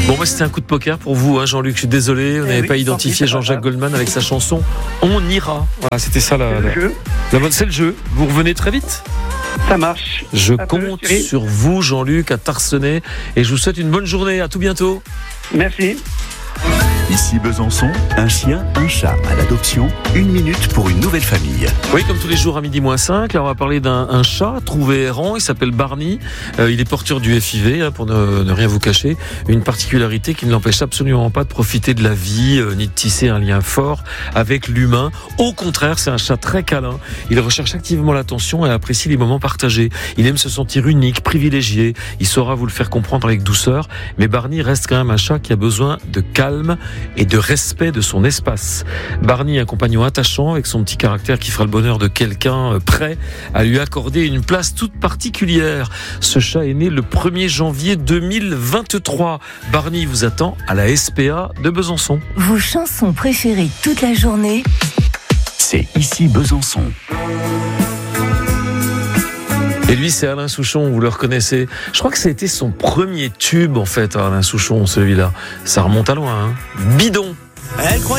Bon, c'était un coup de poker pour vous, hein, Jean-Luc. Je suis désolé, vous n'avez pas identifié Jean-Jacques Goldman avec sa chanson On ira. Voilà, c'était ça c'est le jeu. Vous revenez très vite. Ça marche. Je compte sur vous, Jean-Luc, à Tarsenais, et je vous souhaite une bonne journée. À tout bientôt. Merci. Ici Besançon, un chien, un chat à l'adoption, 1 minute pour une nouvelle famille. Oui, comme tous les jours à 12:05, là on va parler d'un chat trouvé errant, il s'appelle Barney, il est porteur du FIV, pour ne rien vous cacher, une particularité qui ne l'empêche absolument pas de profiter de la vie, ni de tisser un lien fort avec l'humain. Au contraire, c'est un chat très câlin, il recherche activement l'attention et apprécie les moments partagés. Il aime se sentir unique, privilégié, il saura vous le faire comprendre avec douceur, mais Barney reste quand même un chat qui a besoin de calme et de respect de son espace. Barney, un compagnon attachant avec son petit caractère qui fera le bonheur de quelqu'un prêt à lui accorder une place toute particulière. Ce chat est né le 1er janvier 2023. Barney vous attend à la SPA de Besançon. Vos chansons préférées toute la journée, C'est Ici Besançon. Et lui, c'est Alain Souchon, vous le reconnaissez. Je crois que ça a été son premier tube, en fait, Alain Souchon, celui-là. Ça remonte à loin, hein. Bidon.